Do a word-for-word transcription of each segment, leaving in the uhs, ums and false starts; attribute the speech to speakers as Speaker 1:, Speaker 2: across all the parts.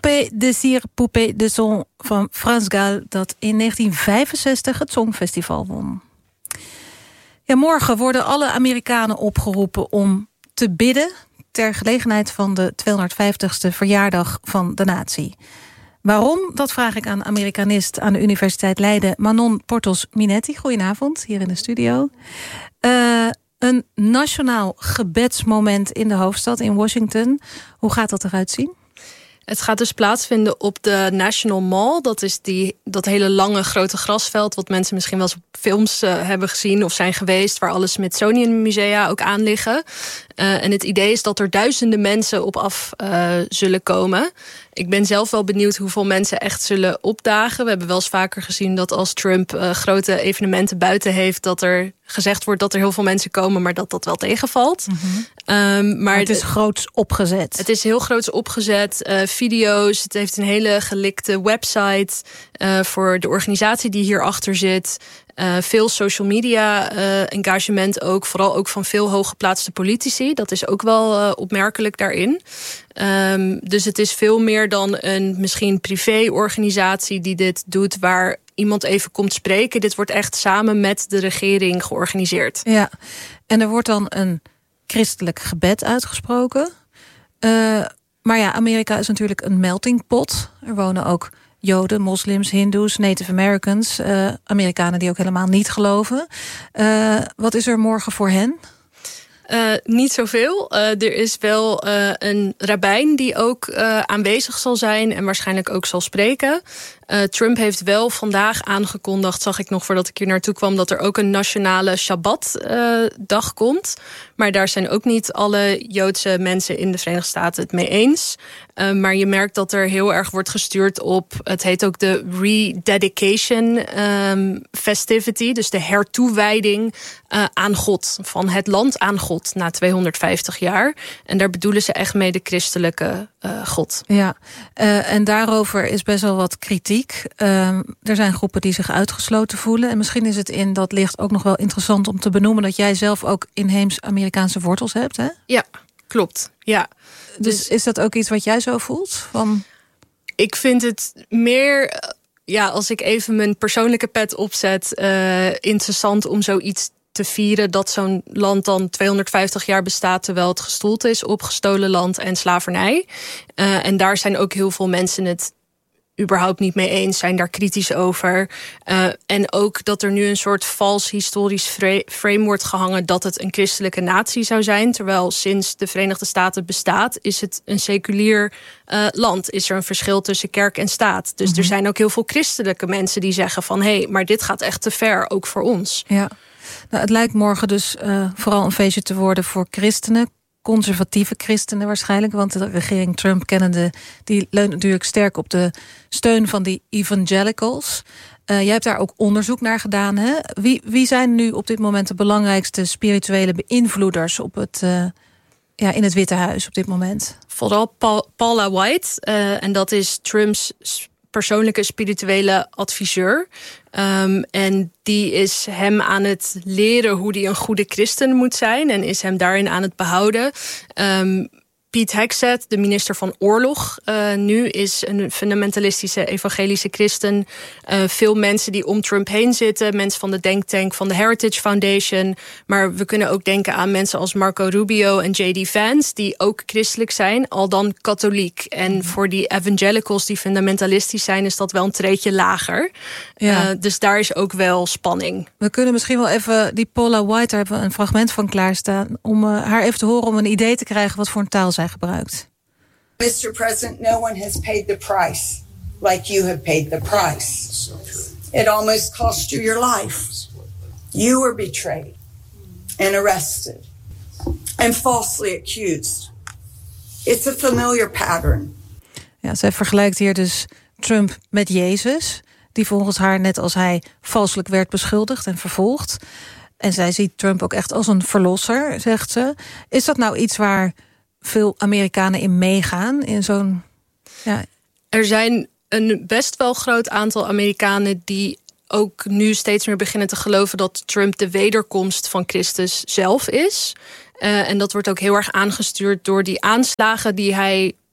Speaker 1: Poupée de cire, Poupée de son van Frans Gall, dat in negentien vijfenzestig het Songfestival won. Ja, morgen worden alle Amerikanen opgeroepen om te bidden ter gelegenheid van de tweehonderdvijftigste verjaardag van de natie. Waarom? Dat vraag ik aan Amerikanist aan de Universiteit Leiden, Manon Portos-Minetti. Goedenavond, hier in de studio. Uh, een nationaal gebedsmoment in de hoofdstad in Washington. Hoe gaat dat eruit zien?
Speaker 2: Het gaat dus plaatsvinden op de National Mall. Dat is die, dat hele lange grote grasveld wat mensen misschien wel eens op films uh, hebben gezien of zijn geweest, waar alle Smithsonian musea ook aan liggen. Uh, en het idee is dat er duizenden mensen op af uh, zullen komen. Ik ben zelf wel benieuwd hoeveel mensen echt zullen opdagen. We hebben wel eens vaker gezien dat als Trump uh, grote evenementen buiten heeft, dat er gezegd wordt dat er heel veel mensen komen, maar dat dat wel tegenvalt.
Speaker 1: Mm-hmm.
Speaker 2: Um, maar,
Speaker 1: maar het is groots opgezet.
Speaker 2: Het is heel groots opgezet. Uh, video's, het heeft een hele gelikte website uh, voor de organisatie die hierachter zit. Uh, veel social media uh, engagement ook. Vooral ook van veel hooggeplaatste politici. Dat is ook wel uh, opmerkelijk daarin. Um, dus het is veel meer dan een misschien privé-organisatie die dit doet, waar iemand even komt spreken. Dit wordt echt samen met de regering georganiseerd.
Speaker 1: Ja, en er wordt dan een christelijk gebed uitgesproken. Uh, maar ja, Amerika is natuurlijk een melting pot. Er wonen ook Joden, moslims, hindoes, Native Americans, uh, Amerikanen die ook helemaal niet geloven. Uh, wat is er morgen voor hen?
Speaker 2: Uh, niet zoveel. Uh, er is wel uh, een rabbijn die ook uh, aanwezig zal zijn en waarschijnlijk ook zal spreken. Uh, Trump heeft wel vandaag aangekondigd, zag ik nog voordat ik hier naartoe kwam, dat er ook een nationale Shabbat-dag uh, komt. Maar daar zijn ook niet alle Joodse mensen in de Verenigde Staten het mee eens. Uh, maar je merkt dat er heel erg wordt gestuurd op, het heet ook de rededication um, festivity, dus de hertoewijding uh, aan God, van het land aan God na tweehonderdvijftig jaar. En daar bedoelen ze echt mee de christelijke uh, God.
Speaker 1: Ja, uh, en daarover is best wel wat kritiek. Uh, er zijn groepen die zich uitgesloten voelen. En misschien is het in dat licht ook nog wel interessant om te benoemen dat jij zelf ook inheems Amerikaanse wortels hebt, hè?
Speaker 2: Ja, klopt. Ja.
Speaker 1: Dus, dus is dat ook iets wat jij zo voelt? Van...
Speaker 2: Ik vind het meer, ja, als ik even mijn persoonlijke pet opzet, uh, interessant om zoiets te vieren dat zo'n land dan tweehonderdvijftig jaar bestaat, terwijl het gestoeld is op gestolen land en slavernij. Uh, en daar zijn ook heel veel mensen het überhaupt niet mee eens, zijn daar kritisch over. Uh, en ook dat er nu een soort vals historisch frame wordt gehangen dat het een christelijke natie zou zijn, terwijl sinds de Verenigde Staten bestaat, is het een seculier uh, land. Is er een verschil tussen kerk en staat. Dus mm-hmm. er zijn ook heel veel christelijke mensen die zeggen van, hé, hey, maar dit gaat echt te ver, ook voor ons.
Speaker 1: Ja. Nou, het lijkt morgen dus uh, vooral een feestje te worden voor christenen, conservatieve christenen waarschijnlijk, want de regering Trump kennende, die leunt natuurlijk sterk op de steun van die evangelicals. Uh, jij hebt daar ook onderzoek naar gedaan, hè? Wie, wie zijn nu op dit moment de belangrijkste spirituele beïnvloeders op het, uh, ja, in het Witte Huis op dit moment?
Speaker 2: Vooral Paul, Paula White, uh, en dat is Trumps persoonlijke spirituele adviseur. Um, en die is hem aan het leren hoe hij een goede christen moet zijn en is hem daarin aan het behouden. Um, Pete Hegseth, de minister van Oorlog, uh, nu is een fundamentalistische evangelische christen. Uh, veel mensen die om Trump heen zitten, mensen van de denktank van de Heritage Foundation. Maar we kunnen ook denken aan mensen als Marco Rubio en J D Vance, die ook christelijk zijn, al dan katholiek. En voor die evangelicals die fundamentalistisch zijn, is dat wel een treedje lager. Ja. Uh, dus daar is ook wel spanning.
Speaker 1: We kunnen misschien wel even die Paula White, daar hebben we een fragment van klaarstaan, om uh, haar even te horen, om een idee te krijgen wat voor een taal zij gebruikt.
Speaker 3: mister President, no one has paid the price like you have paid the price. It almost cost you your life. You were betrayed and arrested and falsely accused. It's a familiar pattern.
Speaker 1: Ja, zij vergelijkt hier dus Trump met Jezus, die volgens haar net als hij valselijk werd beschuldigd en vervolgd. En zij ziet Trump ook echt als een verlosser, zegt ze. Is dat nou iets waar veel Amerikanen in meegaan? In zo'n, ja.
Speaker 2: Er zijn een best wel groot aantal Amerikanen die ook nu steeds meer beginnen te geloven dat Trump de wederkomst van Christus zelf is. Uh, en dat wordt ook heel erg aangestuurd door die aanslagen die hij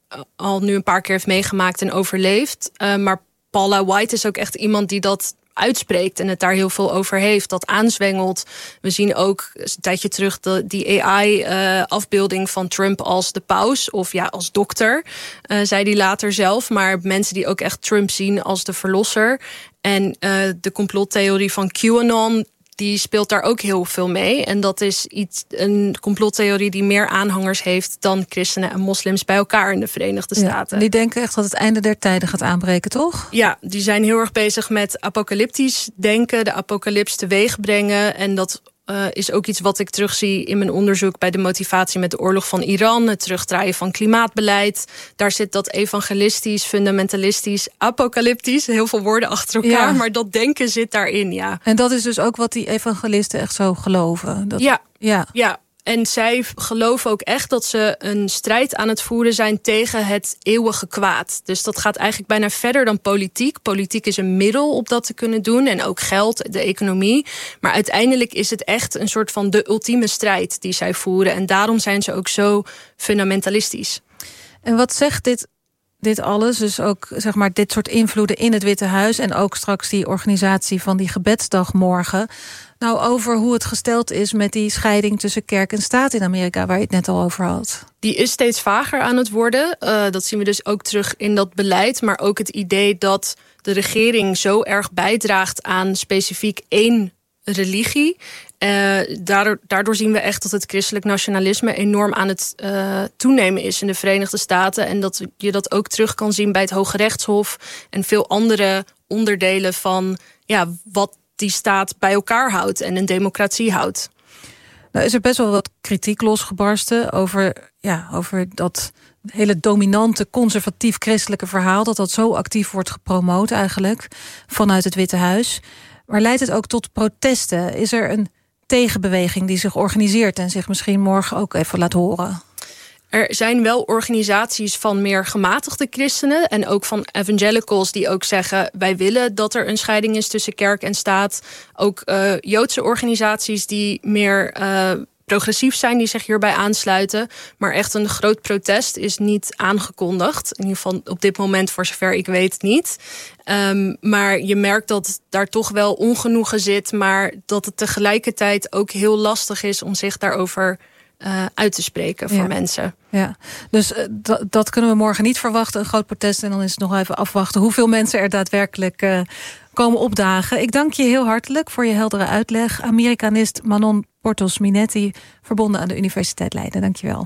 Speaker 2: al nu een paar keer heeft meegemaakt en overleefd. Uh, maar Paula White is ook echt iemand die dat uitspreekt en het daar heel veel over heeft, dat aanzwengelt. We zien ook een tijdje terug de, die A I-afbeelding uh, van Trump als de paus of ja, als dokter, uh, zei hij later zelf. Maar mensen die ook echt Trump zien als de verlosser. En uh, de complottheorie van QAnon, die speelt daar ook heel veel mee. En dat is iets, een complottheorie die meer aanhangers heeft dan christenen en moslims bij elkaar in de Verenigde Staten.
Speaker 1: Ja, die denken echt dat het einde der tijden gaat aanbreken, toch?
Speaker 2: Ja, die zijn heel erg bezig met apocalyptisch denken, de apocalyps teweeg brengen. En dat uh, is ook iets wat ik terugzie in mijn onderzoek bij de motivatie met de oorlog van Iran, het terugdraaien van klimaatbeleid. Daar zit dat evangelistisch, fundamentalistisch, apocalyptisch, heel veel woorden achter elkaar, ja. Maar dat denken zit daarin, ja.
Speaker 1: En dat is dus ook wat die evangelisten echt zo geloven? Dat,
Speaker 2: ja,
Speaker 1: ja,
Speaker 2: ja. En zij geloven ook echt dat ze een strijd aan het voeren zijn tegen het eeuwige kwaad. Dus dat gaat eigenlijk bijna verder dan politiek. Politiek is een middel om dat te kunnen doen. En ook geld, de economie. Maar uiteindelijk is het echt een soort van de ultieme strijd die zij voeren. En daarom zijn ze ook zo fundamentalistisch.
Speaker 1: En wat zegt dit, dit alles? Dus ook zeg maar dit soort invloeden in het Witte Huis. En ook straks die organisatie van die gebedsdag morgen. Nou, over hoe het gesteld is met die scheiding tussen kerk en staat in Amerika, waar je het net al over had.
Speaker 2: Die is steeds vager aan het worden. Uh, dat zien we dus ook terug in dat beleid. Maar ook het idee dat de regering zo erg bijdraagt aan specifiek één religie. Uh, daardoor, daardoor zien we echt dat het christelijk nationalisme enorm aan het uh, toenemen is in de Verenigde Staten. En dat je dat ook terug kan zien bij het Hoge Rechtshof en veel andere onderdelen van ja, wat die staat bij elkaar houdt en een democratie houdt.
Speaker 1: Nou is er best wel wat kritiek losgebarsten over, ja, over dat hele dominante conservatief-christelijke verhaal, dat dat zo actief wordt gepromoot eigenlijk vanuit het Witte Huis. Maar leidt het ook tot protesten? Is er een tegenbeweging die zich organiseert en zich misschien morgen ook even laat horen?
Speaker 2: Er zijn wel organisaties van meer gematigde christenen en ook van evangelicals die ook zeggen, wij willen dat er een scheiding is tussen kerk en staat. Ook uh, Joodse organisaties die meer uh, progressief zijn, die zich hierbij aansluiten. Maar echt een groot protest is niet aangekondigd. In ieder geval op dit moment, voor zover ik weet, niet. Um, maar je merkt dat daar toch wel ongenoegen zit, maar dat het tegelijkertijd ook heel lastig is om zich daarover Uh, uit te spreken voor ja. mensen.
Speaker 1: Ja, dus uh, d- dat kunnen we morgen niet verwachten, een groot protest. En dan is het nog even afwachten hoeveel mensen er daadwerkelijk uh, komen opdagen. Ik dank je heel hartelijk voor je heldere uitleg. Amerikanist Manon Portos-Minetti, verbonden aan de Universiteit Leiden. Dank je wel.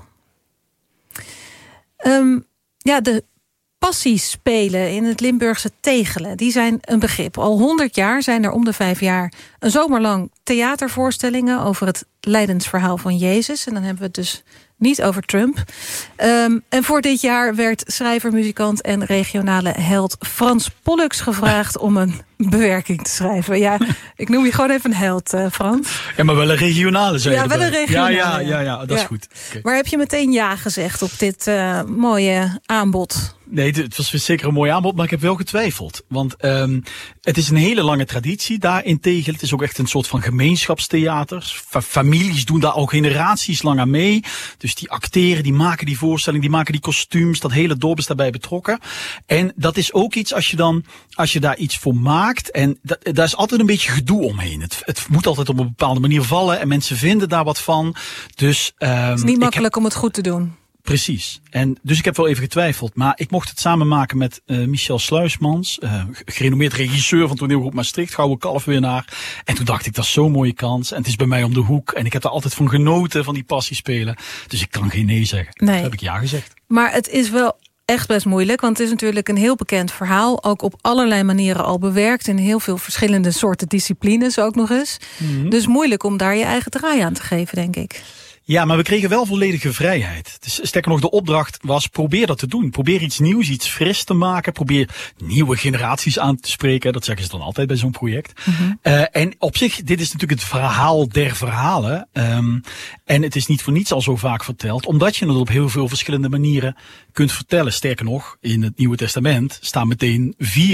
Speaker 1: Um, ja, de passiespelen in het Limburgse Tegelen, die zijn een begrip. Al honderd jaar zijn er om de vijf jaar een zomerlang theatervoorstellingen over het lijdensverhaal van Jezus. En dan hebben we het dus niet over Trump. Um, en voor dit jaar werd schrijver, muzikant en regionale held Frans Pollux gevraagd om een bewerking te schrijven. Ja, ik noem je gewoon even een held, uh, Frans.
Speaker 4: Ja, maar wel een regionale, zei
Speaker 1: Ja,
Speaker 4: je
Speaker 1: wel een regionale.
Speaker 4: Ja, ja, ja, ja, dat
Speaker 1: ja.
Speaker 4: is goed. Okay.
Speaker 1: Maar heb je meteen ja gezegd op dit uh, mooie aanbod?
Speaker 4: Nee, het was zeker een mooi aanbod, maar ik heb wel getwijfeld. Want um, het is een hele lange traditie daar in Tegelen. Het is ook echt een soort van gemeenschapstheater. Fa- families doen daar al generaties lang aan mee. Dus die acteren, die maken die voorstelling, die maken die kostuums. Dat hele dorp is daarbij betrokken. En dat is ook iets als je dan, als je daar iets voor maakt. En dat, daar is altijd een beetje gedoe omheen. Het, het moet altijd op een bepaalde manier vallen. En mensen vinden daar wat van. Dus um,
Speaker 1: het is niet makkelijk heb, om het goed te doen.
Speaker 4: Precies. En dus ik heb wel even getwijfeld. Maar ik mocht het samen maken met uh, Michel Sluismans, uh, gerenommeerd regisseur van Toneelgroep Maastricht, Gouden Kalfwinnaar. En toen dacht ik, dat is zo'n mooie kans. En het is bij mij om de hoek. En ik heb er altijd van genoten, van die passiespelen. Dus ik kan geen nee zeggen.
Speaker 1: Nee.
Speaker 4: Dat heb ik ja gezegd.
Speaker 1: Maar het is wel echt best moeilijk, want het is natuurlijk een heel bekend verhaal. Ook op allerlei manieren al bewerkt. In heel veel verschillende soorten disciplines ook nog eens. Mm-hmm. Dus moeilijk om daar je eigen draai aan te geven, denk ik.
Speaker 4: Ja, maar we kregen wel volledige vrijheid. Dus, sterker nog, de opdracht was, probeer dat te doen. Probeer iets nieuws, iets fris te maken. Probeer nieuwe generaties aan te spreken. Dat zeggen ze dan altijd bij zo'n project. Mm-hmm. Uh, en op zich, dit is natuurlijk het verhaal der verhalen. Um, en het is niet voor niets al zo vaak verteld. Omdat je het op heel veel verschillende manieren kunt vertellen. Sterker nog, in het Nieuwe Testament staan meteen vier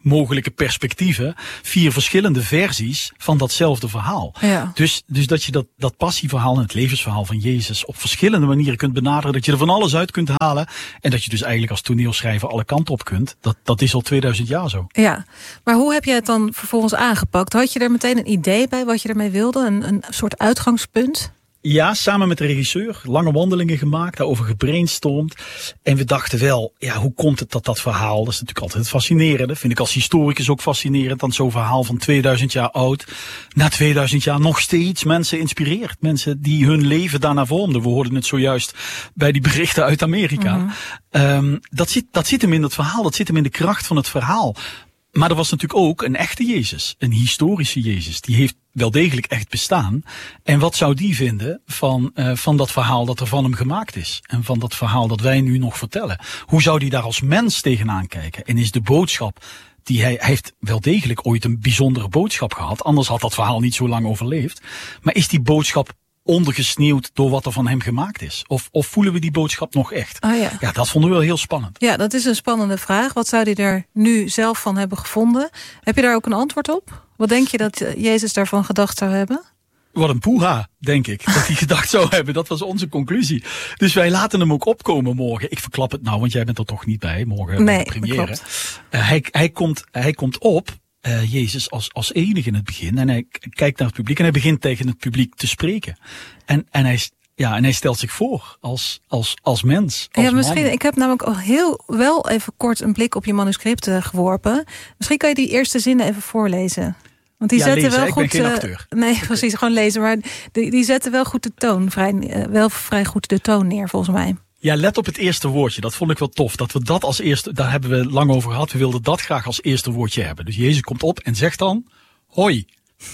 Speaker 4: mogelijke perspectieven, vier verschillende versies van datzelfde verhaal.
Speaker 1: Ja.
Speaker 4: Dus, dus dat je dat, dat passieverhaal en het levensverhaal van Jezus op verschillende manieren kunt benaderen, dat je er van alles uit kunt halen en dat je dus eigenlijk als toneelschrijver alle kanten op kunt, dat, dat is al tweeduizend jaar zo.
Speaker 1: Ja, maar hoe heb je het dan vervolgens aangepakt? Had je er meteen een idee bij wat je ermee wilde? Een, een soort uitgangspunt?
Speaker 4: Ja, samen met de regisseur, lange wandelingen gemaakt, daarover gebrainstormd. En we dachten wel, ja, hoe komt het dat dat verhaal, dat is natuurlijk altijd het fascinerende, vind ik als historicus ook fascinerend, dat zo'n verhaal van tweeduizend jaar oud, na tweeduizend jaar nog steeds mensen inspireert. Mensen die hun leven daarna vormden. We hoorden het zojuist bij die berichten uit Amerika. Mm-hmm. Um, dat zit, dat zit hem in het verhaal, dat zit hem in de kracht van het verhaal. Maar er was natuurlijk ook een echte Jezus, een historische Jezus. Die heeft wel degelijk echt bestaan. En wat zou die vinden van, uh, van dat verhaal dat er van hem gemaakt is? En van dat verhaal dat wij nu nog vertellen? Hoe zou die daar als mens tegenaan kijken? En is de boodschap die hij, hij heeft wel degelijk ooit een bijzondere boodschap gehad. Anders had dat verhaal niet zo lang overleefd. Maar is die boodschap ondergesneeuwd door wat er van hem gemaakt is? Of, of voelen we die boodschap nog echt?
Speaker 1: Oh ja.
Speaker 4: ja, dat vonden we wel heel spannend.
Speaker 1: Ja, dat is een spannende vraag. Wat zou hij er nu zelf van hebben gevonden? Heb je daar ook een antwoord op? Wat denk je dat Jezus daarvan gedacht zou hebben?
Speaker 4: Wat een poeha, denk ik, dat hij gedacht zou hebben. Dat was onze conclusie. Dus wij laten hem ook opkomen morgen. Ik verklap het nou, want jij bent er toch niet bij. Morgen
Speaker 1: nee,
Speaker 4: de première.
Speaker 1: Klopt.
Speaker 4: Uh, hij, hij, komt, hij komt op, uh, Jezus, als, als enige in het begin. En hij kijkt naar het publiek en hij begint tegen het publiek te spreken. En, en hij... Ja, en hij stelt zich voor als, als, als mens. Als
Speaker 1: ja, misschien.
Speaker 4: man.
Speaker 1: Ik heb namelijk al heel wel even kort een blik op je manuscript uh, geworpen. Misschien kan je die eerste zinnen even voorlezen. Want die
Speaker 4: ja,
Speaker 1: zetten
Speaker 4: lezen,
Speaker 1: wel
Speaker 4: ik
Speaker 1: goed.
Speaker 4: ben geen acteur.
Speaker 1: Uh, nee, precies, gewoon lezen. Maar die, die zetten wel goed de toon. Vrij, uh, wel vrij goed de toon neer, volgens mij.
Speaker 4: Ja, let op het eerste woordje. Dat vond ik wel tof. Dat we dat als eerste, daar hebben we lang over gehad. We wilden dat graag als eerste woordje hebben. Dus Jezus komt op en zegt dan: hoi.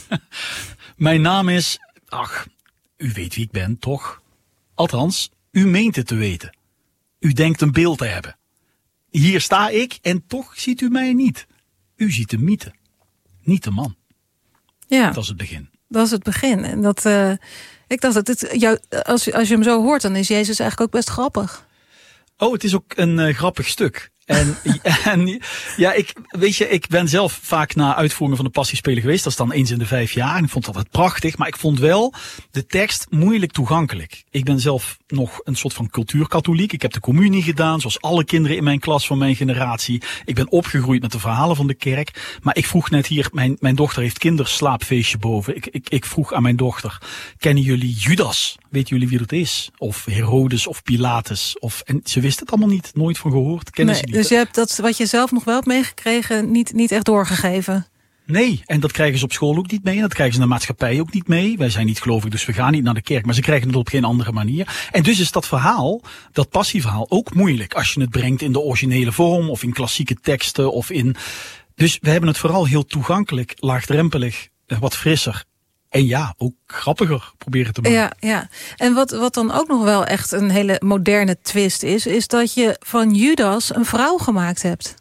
Speaker 4: Mijn naam is, ach, u weet wie ik ben, toch? Althans, u meent het te weten. U denkt een beeld te hebben. Hier sta ik en toch ziet u mij niet. U ziet de mythe, niet de man.
Speaker 1: Ja,
Speaker 4: dat is het begin.
Speaker 1: Dat is het begin. En dat, uh, ik dacht dat het, jou, als, als je hem zo hoort, dan is Jezus eigenlijk ook best grappig.
Speaker 4: Oh, het is ook een uh, grappig stuk. En, en ja, ik, weet je, ik ben zelf vaak naar uitvoeringen van de Passiespelen geweest. Dat is dan eens in de vijf jaar. En ik vond dat altijd prachtig. Maar ik vond wel de tekst moeilijk toegankelijk. Ik ben zelf nog een soort van cultuurkatholiek. Ik heb de communie gedaan, zoals alle kinderen in mijn klas van mijn generatie. Ik ben opgegroeid met de verhalen van de kerk. Maar ik vroeg net hier, mijn, mijn dochter heeft kinderslaapfeestje boven. Ik, ik, ik vroeg aan mijn dochter, kennen jullie Judas? Weten jullie wie dat is? Of Herodes of Pilatus? Of, en ze wist het allemaal niet, nooit van gehoord. Kennen
Speaker 1: nee,
Speaker 4: ze niet.
Speaker 1: Dus je hebt dat wat je zelf nog wel hebt meegekregen niet, niet echt doorgegeven?
Speaker 4: Nee, en dat krijgen ze op school ook niet mee. En dat krijgen ze in de maatschappij ook niet mee. Wij zijn niet gelovig, dus we gaan niet naar de kerk. Maar ze krijgen het op geen andere manier. En dus is dat verhaal, dat passieverhaal, ook moeilijk. Als je het brengt in de originele vorm of in klassieke teksten. Of in. Dus we hebben het vooral heel toegankelijk, laagdrempelig, wat frisser. En ja, ook grappiger proberen te maken.
Speaker 1: Ja, ja. En wat, wat dan ook nog wel echt een hele moderne twist is, is dat je van Judas een vrouw gemaakt hebt.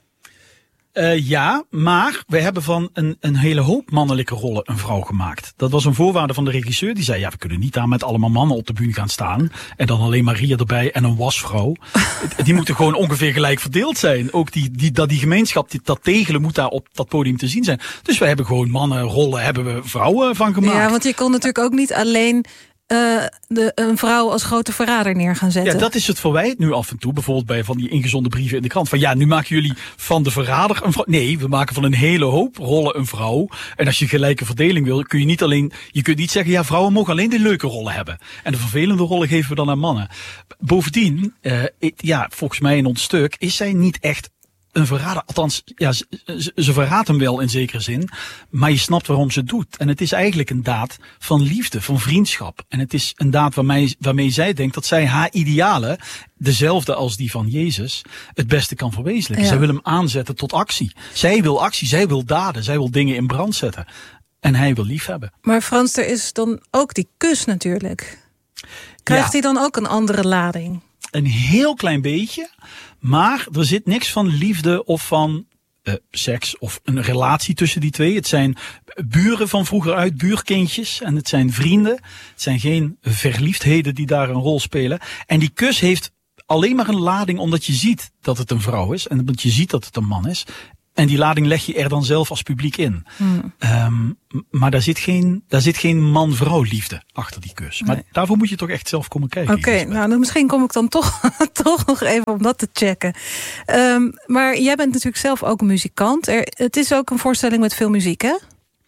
Speaker 4: Uh, ja, maar we hebben van een, een hele hoop mannelijke rollen een vrouw gemaakt. Dat was een voorwaarde van de regisseur. Die zei, ja, we kunnen niet daar met allemaal mannen op de bühne gaan staan. En dan alleen Maria erbij en een wasvrouw. Die moeten gewoon ongeveer gelijk verdeeld zijn. Ook die, die, dat die gemeenschap, die, dat tegelen moet daar op dat podium te zien zijn. Dus we hebben gewoon mannenrollen, hebben we vrouwen van gemaakt.
Speaker 1: Ja, want je kon natuurlijk ook niet alleen Uh, de, een vrouw als grote verrader neer gaan zetten.
Speaker 4: Ja, dat is het verwijt nu af en toe. Bijvoorbeeld bij van die ingezonden brieven in de krant. Van ja, nu maken jullie van de verrader een vrouw. Nee, we maken van een hele hoop rollen een vrouw. En als je gelijke verdeling wil, kun je niet alleen, je kunt niet zeggen, ja, vrouwen mogen alleen de leuke rollen hebben. En de vervelende rollen geven we dan aan mannen. Bovendien, uh, ja, volgens mij in ons stuk is zij niet echt een verrader. Althans, ja, ze, ze, ze verraadt hem wel in zekere zin. Maar je snapt waarom ze het doet. En het is eigenlijk een daad van liefde, van vriendschap. En het is een daad waarmee, waarmee zij denkt dat zij haar idealen, dezelfde als die van Jezus, het beste kan verwezenlijken. Ja. Zij wil hem aanzetten tot actie. Zij wil actie, zij wil daden, zij wil dingen in brand zetten. En hij wil liefhebben.
Speaker 1: Maar Frans, er is dan ook die kus natuurlijk. Krijgt ja. hij dan ook een andere lading?
Speaker 4: Een heel klein beetje. Maar er zit niks van liefde of van uh, seks of een relatie tussen die twee. Het zijn buren van vroeger uit, buurkindjes. En het zijn vrienden. Het zijn geen verliefdheden die daar een rol spelen. En die kus heeft alleen maar een lading omdat je ziet dat het een vrouw is. En omdat je ziet dat het een man is. En die lading leg je er dan zelf als publiek in. Hmm. Um, maar daar zit geen, daar zit geen man-vrouw liefde achter die kus. Maar nee. daarvoor moet je toch echt zelf komen kijken.
Speaker 1: Oké, okay, nou misschien kom ik dan toch, toch nog even om dat te checken. Um, maar jij bent natuurlijk zelf ook een muzikant. Er, het is ook een voorstelling met veel muziek, hè?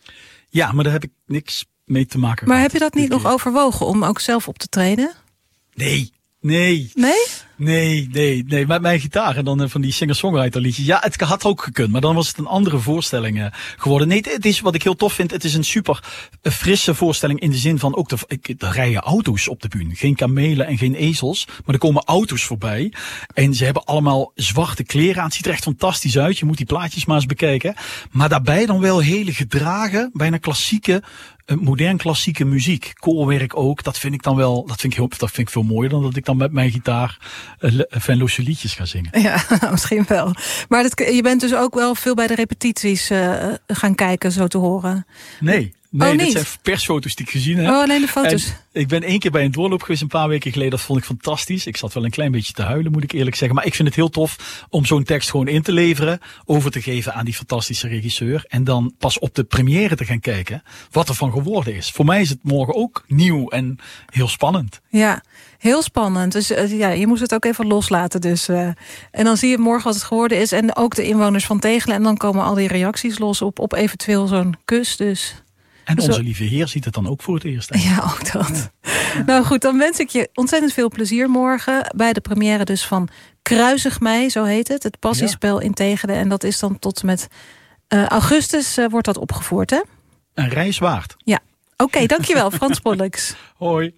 Speaker 4: Ja, maar daar heb ik niks mee te maken.
Speaker 1: Maar heb je dat niet nog overwogen om ook zelf op te treden?
Speaker 4: Nee, nee.
Speaker 1: Nee?
Speaker 4: Nee, nee, nee. Met mijn gitaar en dan van die singer-songwriter liedjes. Ja, het had ook gekund, maar dan was het een andere voorstelling geworden. Nee, het is wat ik heel tof vind. Het is een super frisse voorstelling in de zin van ook de, er rijden auto's op de bühne. Geen kamelen en geen ezels, maar er komen auto's voorbij. En ze hebben allemaal zwarte kleren aan. Het ziet er echt fantastisch uit. Je moet die plaatjes maar eens bekijken. Maar daarbij dan wel hele gedragen, bijna klassieke, modern klassieke muziek. Koorwerk ook. Dat vind ik dan wel, dat vind ik heel, dat vind ik veel mooier dan dat ik dan met mijn gitaar Venlose liedjes gaan zingen.
Speaker 1: Ja, misschien wel. Maar dat, je bent dus ook wel veel bij de repetities uh, gaan kijken, zo te horen.
Speaker 4: Nee. Nee,
Speaker 1: oh,
Speaker 4: dit zijn persfoto's die ik gezien heb.
Speaker 1: Oh, alleen de foto's.
Speaker 4: En ik ben één keer bij een doorloop geweest een paar weken geleden. Dat vond ik fantastisch. Ik zat wel een klein beetje te huilen, moet ik eerlijk zeggen. Maar ik vind het heel tof om zo'n tekst gewoon in te leveren. Over te geven aan die fantastische regisseur. En dan pas op de première te gaan kijken wat er van geworden is. Voor mij is het morgen ook nieuw en heel spannend.
Speaker 1: Ja, heel spannend. Dus uh, ja, je moest het ook even loslaten. Dus, uh, en dan zie je morgen wat het geworden is. En ook de inwoners van Tegelen. En dan komen al die reacties los op, op eventueel zo'n kus. Dus...
Speaker 4: En onze lieve Heer ziet het dan ook voor het eerst. Hè?
Speaker 1: Ja, ook dat. Ja. Nou goed, dan wens ik je ontzettend veel plezier morgen. Bij de première dus van Kruisig mij, zo heet het. Het passiespel ja. in Tegelen. En dat is dan tot met uh, augustus uh, wordt dat opgevoerd, hè?
Speaker 4: Een reis waard.
Speaker 1: Ja, oké, okay, dankjewel Frans Pollux.
Speaker 4: Hoi.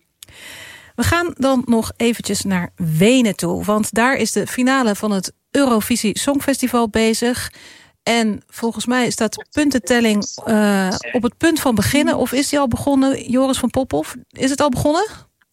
Speaker 1: We gaan dan nog eventjes naar Wenen toe. Want daar is de finale van het Eurovisie Songfestival bezig. En volgens mij staat de puntentelling uh, op het punt van beginnen. Of is die al begonnen, Joris van Popphoff? Is het al begonnen?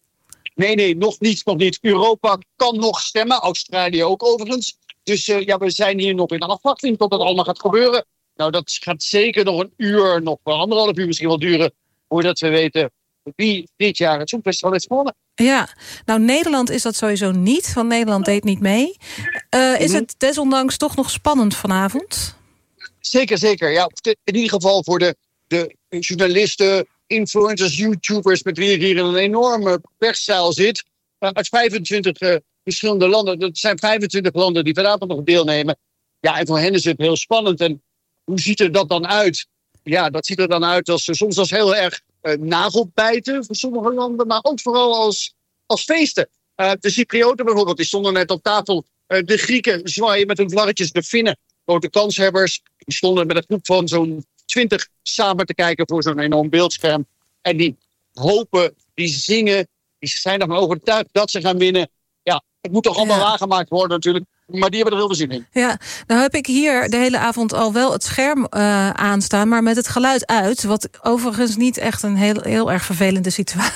Speaker 5: Nee, nee, nog niet, nog niet. Europa kan nog stemmen, Australië ook overigens. Dus uh, ja, we zijn hier nog in afwachting tot dat allemaal gaat gebeuren. Nou, dat gaat zeker nog een uur, nog wel anderhalf uur misschien wel duren, voordat we weten wie dit jaar het Songfestival heeft gewonnen.
Speaker 1: Ja, nou Nederland is dat sowieso niet, want Nederland deed niet mee. Uh, is het desondanks toch nog spannend vanavond? Zeker,
Speaker 5: zeker. Ja, in ieder geval voor de, de journalisten, influencers, YouTubers, met wie ik hier in een enorme perszaal zit. Uh, uit vijfentwintig uh, verschillende landen. Dat zijn vijfentwintig landen die vanavond nog deelnemen. Ja, en voor hen is het heel spannend. En hoe ziet er dat dan uit? Ja, dat ziet er dan uit als soms als heel erg uh, nagelbijten voor sommige landen, maar ook vooral als, als feesten. Uh, de Cyprioten bijvoorbeeld, die stonden net op tafel. Uh, de Grieken zwaaien met hun vlaggetjes. De Finnen, grote kanshebbers, die stonden met een groep van zo'n twintig samen te kijken voor zo'n enorm beeldscherm. En die hopen, die zingen, die zijn ervan overtuigd dat ze gaan winnen. Ja, het moet toch allemaal ja. waargemaakt worden natuurlijk. Maar die hebben er heel veel zin in.
Speaker 1: Ja, nou heb ik hier de hele avond al wel het scherm uh, aanstaan, maar met het geluid uit. Wat overigens niet echt een heel, heel erg vervelende situa-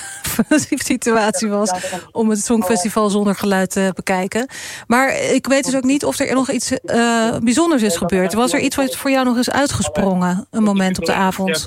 Speaker 1: situatie was om het Songfestival zonder geluid te bekijken. Maar ik weet dus ook niet of er nog iets uh, bijzonders is gebeurd. Was er iets wat voor jou nog is uitgesprongen, een moment op de avond?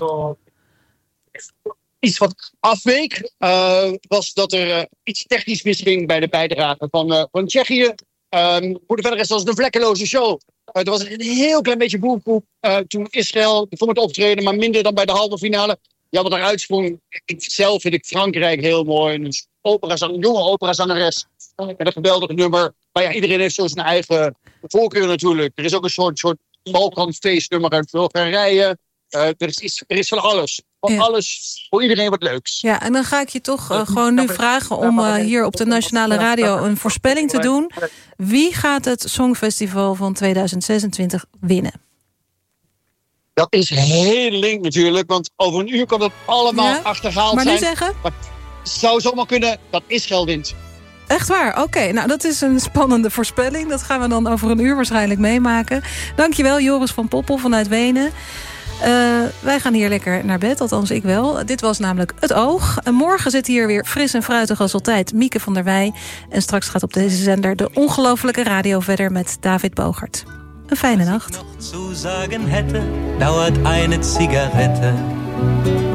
Speaker 5: Iets wat afweek uh, was dat er uh, iets technisch misging bij de bijdrage van, uh, van Tsjechië. Um, voor de verder rest was het een vlekkeloze show. Uh, er was een heel klein beetje boelpoep uh, toen Israël vond het optreden, maar minder dan bij de halve finale. Ja, wat eruit sprong. Ik zelf vind ik Frankrijk heel mooi. Een, operazang, een jonge operazangeres met een geweldig nummer. Maar ja, iedereen heeft zo zijn eigen voorkeur natuurlijk. Er is ook een soort, soort Balkanfeestnummer uit Bulgarije. Uh, er, is iets, er is van alles. Van ja. alles voor iedereen wat leuks.
Speaker 1: Ja, en dan ga ik je toch uh, gewoon nu vragen om uh, hier op de Nationale Radio een voorspelling te doen. Wie gaat het Songfestival van tweeduizend zesentwintig winnen?
Speaker 5: Dat is heel link natuurlijk, want over een uur kan het allemaal ja, achterhaald
Speaker 1: maar
Speaker 5: zijn.
Speaker 1: Maar nu zeggen?
Speaker 5: Maar het zou zomaar kunnen dat Israël wint.
Speaker 1: Echt waar? Oké, okay, nou dat is een spannende voorspelling. Dat gaan we dan over een uur waarschijnlijk meemaken. Dankjewel Joris van Popphoff vanuit Wenen. Uh, wij gaan hier lekker naar bed, althans ik wel. Dit was namelijk Het Oog. En morgen zit hier weer fris en fruitig als altijd Mieke van der Wij. En straks gaat op deze zender de ongelofelijke radio verder met David Bogert. Een fijne nacht.
Speaker 6: Was ik nog zu sagen hätte, dauert eine Zigarette.